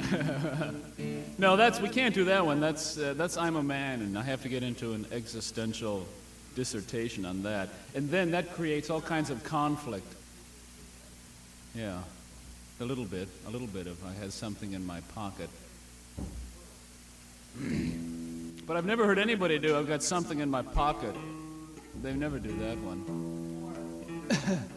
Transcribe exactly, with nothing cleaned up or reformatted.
No, that's we can't do that one. That's uh, that's I'm a Man, and I have to get into an existential dissertation on that, and then that creates all kinds of conflict. Yeah, a little bit, a little bit of I had something in my pocket. But I've never heard anybody do I've got something in my pocket. They never do that one.